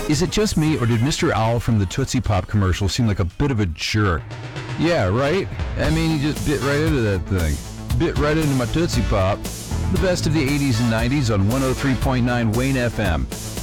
Is it just me, or did Mr. Owl from the Tootsie Pop commercial seem like a bit of a jerk? Yeah, right? I mean, he just bit right into that thing. Bit right into my Tootsie Pop. The best of the 80s and 90s on 103.9 Wayne FM.